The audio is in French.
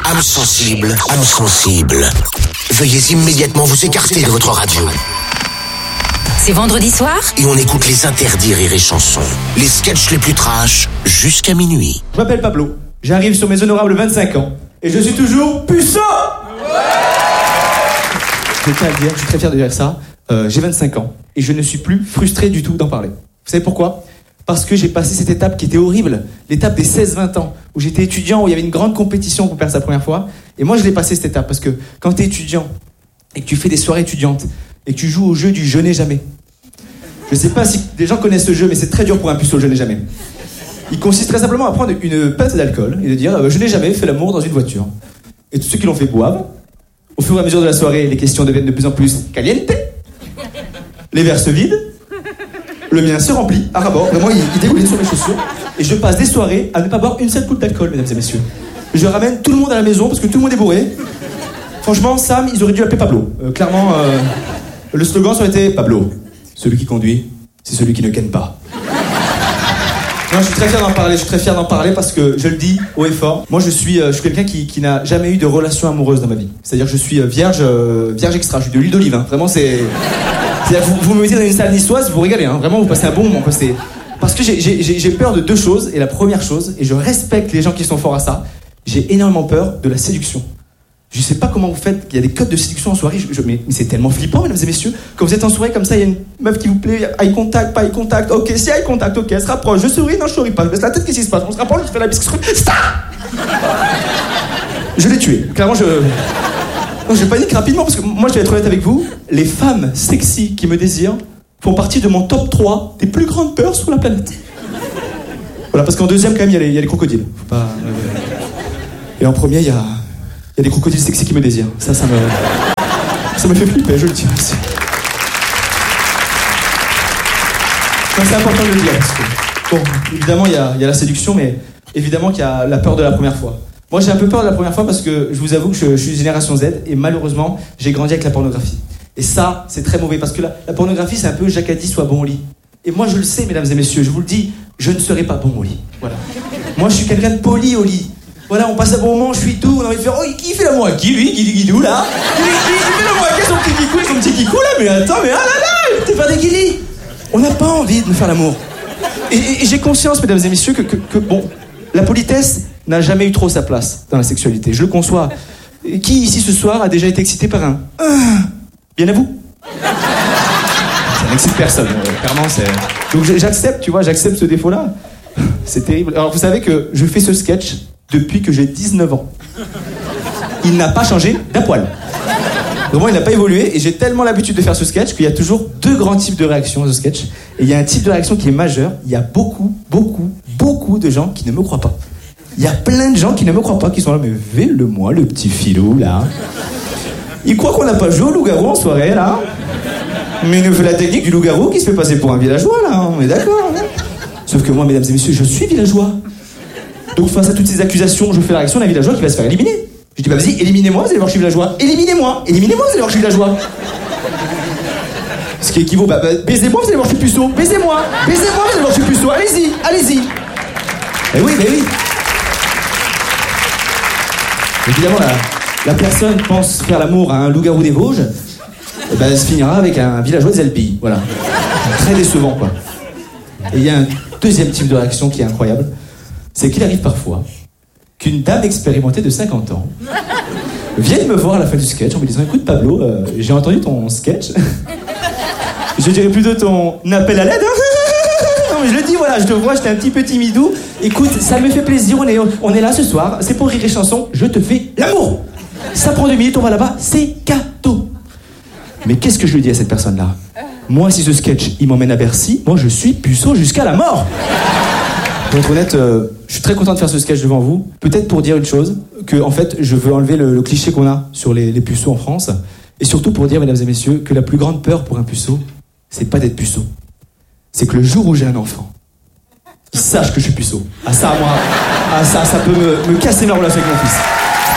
âme sensible, âme sensible. Veuillez immédiatement vous écarter de votre radio. C'est vendredi soir Et on écoute les interdits Rire et Chanson. Les sketchs les plus trash jusqu'à minuit. Je m'appelle Pablo, j'arrive sur mes honorables 25 ans et je suis toujours puceau. Je tiens à le dire, je suis très fier de dire ça. J'ai 25 ans et je ne suis plus frustré du tout d'en parler. Vous savez pourquoi ? Parce que j'ai passé cette étape qui était horrible, l'étape des 16-20 ans, où j'étais étudiant, où il y avait une grande compétition pour faire sa première fois. Et moi, je l'ai passé cette étape, parce que quand tu es étudiant, et que tu fais des soirées étudiantes, et que tu joues au jeu du je n'ai jamais. Je sais pas si des gens connaissent ce jeu, mais c'est très dur pour un puceau, le je n'ai jamais. Il consiste très simplement à prendre une pinte d'alcool, et de dire je n'ai jamais fait l'amour dans une voiture. Et tous ceux qui l'ont fait boivent. Au fur et à mesure de la soirée, les questions deviennent de plus en plus caliente. Les verres se vident. Le mien se remplit, à rabord, vraiment il dégoulait sur mes chaussures. Et je passe des soirées à ne pas boire une seule goutte d'alcool, mesdames et messieurs. Je ramène tout le monde à la maison parce que tout le monde est bourré. Franchement, Sam, ils auraient dû l'appeler Pablo. Clairement, le slogan ça aurait été Pablo, celui qui conduit, c'est celui qui ne ken pas. Non, je suis très fier d'en parler, parce que je le dis haut et fort. Moi, je suis quelqu'un qui n'a jamais eu de relation amoureuse dans ma vie. C'est-à-dire que je suis vierge extra, je suis de l'huile d'olive, hein. Vraiment, c'est-à-dire, vous me mettez dans une salle niçoise, vous vous régalez, hein. Vraiment, vous passez un bon moment. Parce que j'ai peur de deux choses, et la première chose, et je respecte les gens qui sont forts à ça, j'ai énormément peur de la séduction. Je sais pas comment vous faites, il y a des codes de séduction en soirée, mais c'est tellement flippant, mesdames et messieurs. Quand vous êtes en soirée comme ça, il y a une meuf qui vous plaît, eye contact, pas eye contact, ok, c'est eye contact, ok, elle se rapproche, je souris, non je souris pas, je baisse la tête, qu'est-ce qui se passe ? On se rapproche, je fais la biscuit, stop ! Je l'ai tué, clairement Non, je panique rapidement, parce que moi je vais être honnête avec vous, les femmes sexy qui me désirent font partie de mon top 3 des plus grandes peurs sur la planète. Voilà, parce qu'en deuxième quand même, il y a les crocodiles. Faut pas... Et en premier, il y a des crocodiles sexy qui me désirent. Ça me fait flipper, je le dis aussi. Non, c'est important de le dire, parce que, bon, évidemment, il y a la séduction, mais évidemment qu'il y a la peur de la première fois. Moi, j'ai un peu peur de la première fois parce que je vous avoue que je suis génération Z et malheureusement, j'ai grandi avec la pornographie. Et ça, c'est très mauvais parce que la pornographie, c'est un peu Jacques a dit, sois bon au lit. Et moi, je le sais, mesdames et messieurs, je vous le dis, je ne serai pas bon au lit. Voilà. Moi, je suis quelqu'un de poli au lit. Voilà, on passe un bon moment, je suis doux, on a envie de faire, oh, qui fait l'amour à qui, lui, guidou, là qui fait l'amour à qui, son petit kikou, là, mais attends, mais ah là là, t'es pas des guilis. On n'a pas envie de me faire l'amour. Et j'ai conscience, mesdames et messieurs, que bon, la politesse n'a jamais eu trop sa place dans la sexualité, je le conçois. Qui, ici, ce soir, a déjà été excité par un bien à vous? Ça n'excite personne, clairement, c'est... Donc j'accepte, tu vois, j'accepte ce défaut-là. C'est terrible. Alors, vous savez que je fais ce sketch depuis que j'ai 19 ans. Il n'a pas changé d'un poil. Vraiment, il n'a pas évolué. Et j'ai tellement l'habitude de faire ce sketch qu'il y a toujours deux grands types de réactions à ce sketch. Et il y a un type de réaction qui est majeur. Il y a beaucoup de gens qui ne me croient pas. Il y a plein de gens qui ne me croient pas, qui sont là, mais vele-moi, le petit filou, là. Il croit qu'on n'a pas joué au loup-garou en soirée, là. Mais il nous fait la technique du loup-garou qui se fait passer pour un villageois, là. On est d'accord, hein. Sauf que moi, mesdames et messieurs, je suis villageois. Donc face à toutes ces accusations, je fais la réaction d'un villageois qui va se faire éliminer. Je dis, bah vas-y, éliminez-moi, vous allez voir que je suis villageois. Éliminez-moi, vous allez voir que je suis villageois. Ce qui équivaut, baisez-moi, vous allez voir que je suis puceau. Baisez-moi, vous allez voir que je suis puceau. Allez-y. Eh oui. Évidemment, la personne pense faire l'amour à un loup-garou des Vosges, elle se finira avec un villageois des Alpilles. Voilà. Très décevant, quoi. Et il y a un deuxième type de réaction qui est incroyable. C'est qu'il arrive parfois qu'une dame expérimentée de 50 ans vienne me voir à la fin du sketch en me disant, écoute Pablo, j'ai entendu ton sketch. Je dirais plutôt ton appel à l'aide. Non mais je le dis, voilà, je te vois, j'étais un petit peu timidou. Écoute, ça me fait plaisir, on est là ce soir, c'est pour Rire et Chanson, je te fais l'amour. Ça prend 2 minutes, on va là-bas, c'est cadeau. Mais qu'est-ce que je lui dis à cette personne-là ? Moi, si ce sketch, il m'emmène à Bercy, moi je suis puceau jusqu'à la mort. Pour être honnête, je suis très content de faire ce sketch devant vous. Peut-être pour dire une chose, que en fait, je veux enlever le cliché qu'on a sur les puceaux en France. Et surtout pour dire, mesdames et messieurs, que la plus grande peur pour un puceau, c'est pas d'être puceau. C'est que le jour où j'ai un enfant, il sache que je suis puceau. Ça peut me casser ma relation avec mon fils.